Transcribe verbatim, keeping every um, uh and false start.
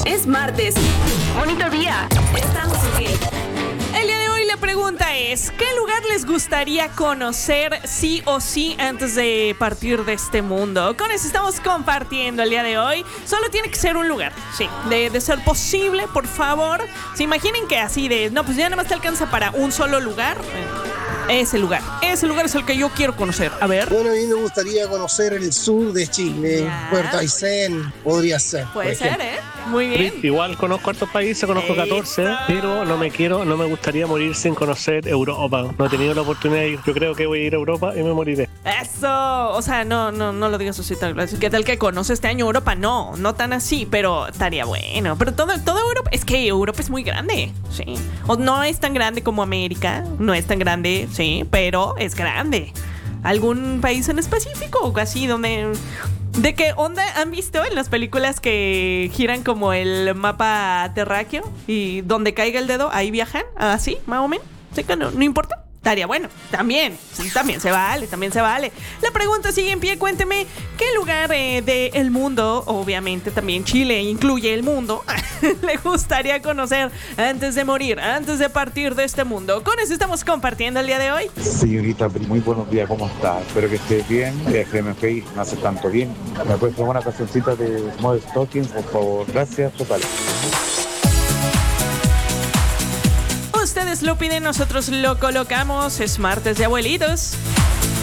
Es martes. Bonito día. Estamos aquí. El día de hoy la pregunta es, ¿qué lugar les gustaría conocer sí o sí antes de partir de este mundo? Con eso estamos compartiendo el día de hoy. Solo tiene que ser un lugar, sí. De, de ser posible, por favor. Se imaginen que así de, no, pues ya nada más te alcanza para un solo lugar. Ese lugar, ese lugar es el que yo quiero conocer. A ver. Bueno, a mí me gustaría conocer el sur de Chile. Ya. Puerto Aysén, podría ser. Puede ser, ¿eh? Muy bien. Igual conozco hartos países, conozco catorce, Eso. pero no me quiero, no me gustaría morir sin conocer Europa. No he tenido la oportunidad de ir. Yo creo que voy a ir a Europa y me moriré. Eso, o sea, no, no, no lo digas así tal vez. ¿Qué tal que conoce este año Europa? No, no tan así, pero estaría bueno. Pero todo, toda Europa, es que Europa es muy grande, sí. O no es tan grande como América, no es tan grande, sí, pero es grande. ¿Algún país en específico o así donde... ¿De qué onda han visto en las películas que giran como el mapa terráqueo y donde caiga el dedo, ahí viajan? Así, más o menos. Sé que no, no importa. Estaría bueno, también, sí, también se vale, también se vale. La pregunta sigue en pie, cuénteme, ¿qué lugar eh, del mundo, obviamente también Chile incluye el mundo, le gustaría conocer antes de morir, antes de partir de este mundo? Con eso estamos compartiendo el día de hoy. Señorita, muy buenos días, ¿cómo está? Espero que estés bien. Déjeme que no hace tanto bien. ¿Me puedes tomar una cancioncita de Modern Talking, por favor? Gracias, total. Ustedes lo piden, nosotros lo colocamos. Es martes de abuelitos.